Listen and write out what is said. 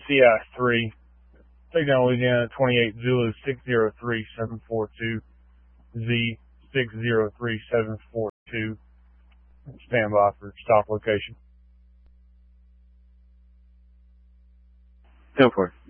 CI3. Takedown Louisiana 28 Zulu 603742 Z 603742. Stand by for stop location. Go for it.